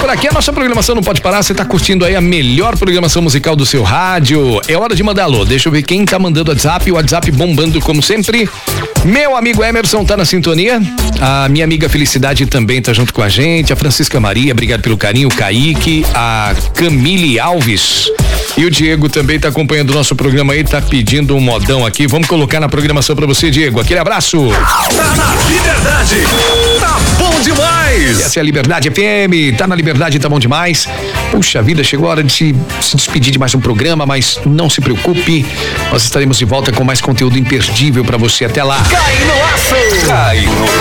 por aqui, a nossa programação não pode parar, você tá curtindo aí a melhor programação musical do seu rádio. É hora de mandar alô, deixa eu ver quem tá mandando WhatsApp, o WhatsApp bombando como sempre. Meu amigo Emerson tá na sintonia, a minha amiga Felicidade também tá junto com a gente, a Francisca Maria, obrigado pelo carinho, o Kaique, a Camille Alves e o Diego também tá acompanhando o nosso programa aí, tá pedindo um modão aqui, vamos colocar na programação pra você, Diego, aquele abraço. Tá na Liberdade, tá bom demais. Essa é a Liberdade FM, tá na Liberdade, tá bom demais. Puxa vida, chegou a hora de se despedir de mais um programa, mas não se preocupe, nós estaremos de volta com mais conteúdo imperdível pra você, até lá. Cai no aço! Cai no